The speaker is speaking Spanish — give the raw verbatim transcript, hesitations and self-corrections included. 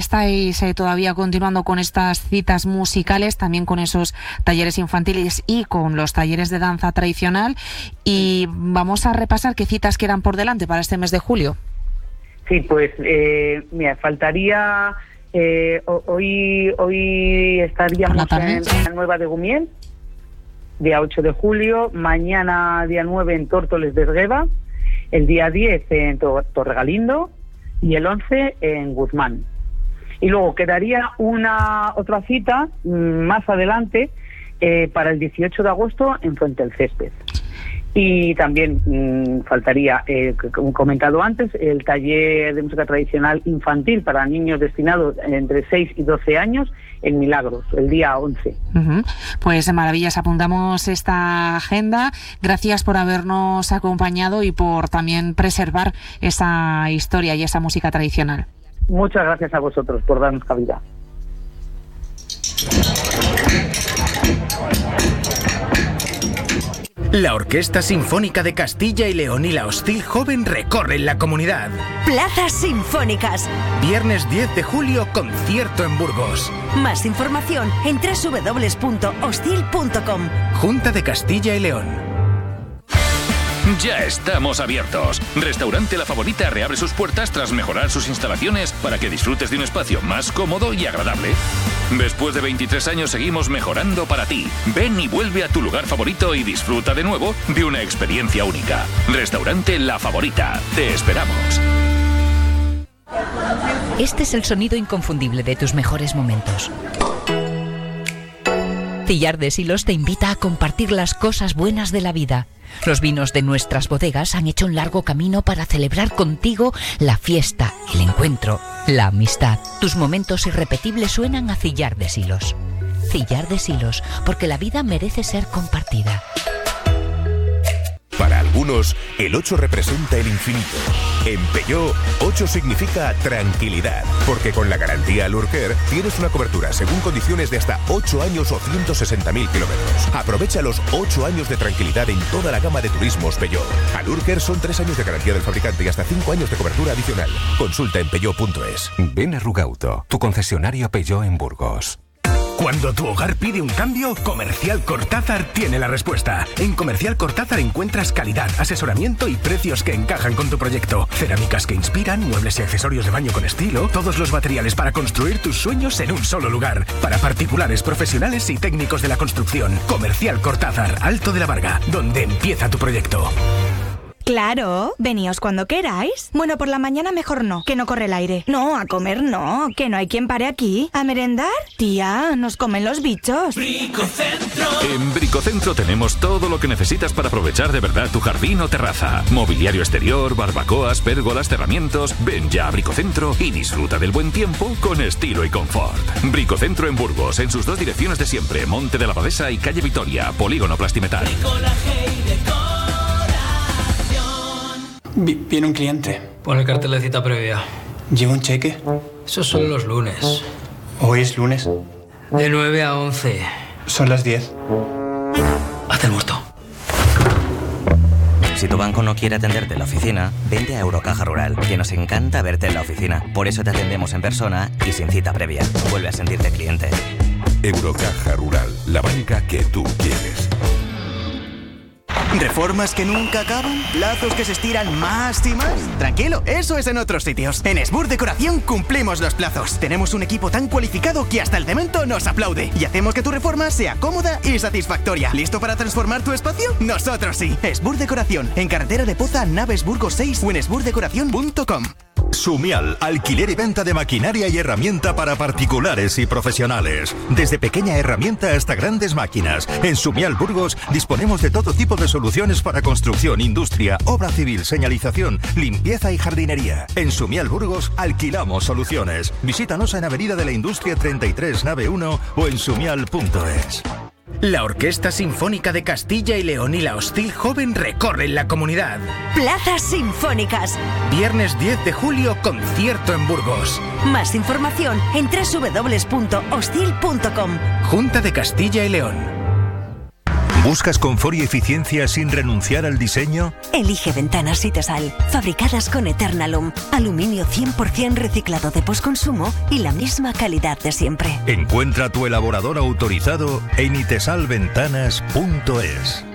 estáis eh, todavía continuando con estas citas musicales, también con esos talleres infantiles y con los talleres de danza tradicional. Y vamos a repasar qué citas quedan por delante para este mes de julio. Sí, pues eh, mira, faltaría... Eh, hoy, hoy estaríamos en la Nueva de Gumiel, día ocho de julio, mañana día nueve en Tórtoles de Esgueva, el día diez en Torregalindo y el once en Guzmán. Y luego quedaría una otra cita más adelante eh, para el dieciocho de agosto en Fuente del Césped. Y también mmm, faltaría, eh, como comentado antes, el taller de música tradicional infantil para niños destinados entre seis y doce años en Milagros, el día once. Uh-huh. Pues maravillas, apuntamos esta agenda. Gracias por habernos acompañado y por también preservar esa historia y esa música tradicional. Muchas gracias a vosotros por darnos cabida. La Orquesta Sinfónica de Castilla y León y la Hostil Joven recorren la comunidad. Plazas Sinfónicas. Viernes diez de julio, concierto en Burgos. Más información en doble u doble u doble u punto hostil punto com. Junta de Castilla y León. Ya estamos abiertos. Restaurante La Favorita reabre sus puertas tras mejorar sus instalaciones para que disfrutes de un espacio más cómodo y agradable. Después de veintitrés años seguimos mejorando para ti. Ven y vuelve a tu lugar favorito y disfruta de nuevo de una experiencia única. Restaurante La Favorita. Te esperamos. Este es el sonido inconfundible de tus mejores momentos. Cillar de Silos te invita a compartir las cosas buenas de la vida. Los vinos de nuestras bodegas han hecho un largo camino para celebrar contigo la fiesta, el encuentro, la amistad. Tus momentos irrepetibles suenan a Cillar de Silos. Cillar de Silos, porque la vida merece ser compartida. Para algunos, el ocho representa el infinito. En Peugeot, ocho significa tranquilidad, porque con la garantía Lurker tienes una cobertura según condiciones de hasta ocho años o ciento sesenta mil kilómetros. Aprovecha los ocho años de tranquilidad en toda la gama de turismos Peugeot. A Lurker son tres años de garantía del fabricante y hasta cinco años de cobertura adicional. Consulta en peugeot punto es. Ven a Rugauto, tu concesionario Peugeot en Burgos. Cuando tu hogar pide un cambio, Comercial Cortázar tiene la respuesta. En Comercial Cortázar encuentras calidad, asesoramiento y precios que encajan con tu proyecto. Cerámicas que inspiran, muebles y accesorios de baño con estilo, todos los materiales para construir tus sueños en un solo lugar. Para particulares, profesionales y técnicos de la construcción. Comercial Cortázar, Alto de la Varga, donde empieza tu proyecto. Claro, veníos cuando queráis. Bueno, por la mañana mejor no, que no corre el aire. No, a comer no, que no hay quien pare aquí. ¿A merendar? Tía, nos comen los bichos. Bricocentro. En Bricocentro tenemos todo lo que necesitas para aprovechar de verdad tu jardín o terraza. Mobiliario exterior, barbacoas, pérgolas, cerramientos. Ven ya a Bricocentro y disfruta del buen tiempo con estilo y confort. Bricocentro en Burgos, en sus dos direcciones de siempre, Monte de la Abadesa y Calle Vitoria, Polígono Plastimetal. Viene un cliente. Pon el cartel de cita previa. ¿Lleva un cheque? Esos son los lunes. ¿Hoy es lunes? De nueve a once. Son las diez. Haz el muerto. Si tu banco no quiere atenderte en la oficina, vente a Eurocaja Rural, que nos encanta verte en la oficina. Por eso te atendemos en persona y sin cita previa. Vuelve a sentirte cliente. Eurocaja Rural, la banca que tú quieres. ¿Reformas que nunca acaban? ¿Plazos que se estiran más y más? Tranquilo, eso es en otros sitios. En Esbur Decoración cumplimos los plazos. Tenemos un equipo tan cualificado que hasta el cemento nos aplaude. Y hacemos que tu reforma sea cómoda y satisfactoria. ¿Listo para transformar tu espacio? Nosotros sí. Esbur Decoración, en carretera de Poza, Naves Burgos seis o en esbur decoración punto com. Sumial, alquiler y venta de maquinaria y herramienta para particulares y profesionales. Desde pequeña herramienta hasta grandes máquinas. En Sumial Burgos disponemos de todo tipo de soluciones para construcción, industria, obra civil, señalización, limpieza y jardinería. En Sumial Burgos alquilamos soluciones. Visítanos en Avenida de la Industria treinta y tres, nave uno o en sumial punto es. La Orquesta Sinfónica de Castilla y León y la Hostil Joven recorren la comunidad. Plazas Sinfónicas. Viernes diez de julio, concierto en Burgos. Más información en doble u doble u doble u punto hostil punto com. Junta de Castilla y León. ¿Buscas confort y eficiencia sin renunciar al diseño? Elige Ventanas Citesal, fabricadas con Eternalum, aluminio cien por ciento reciclado de postconsumo y la misma calidad de siempre. Encuentra tu elaborador autorizado en itesalventanas punto es.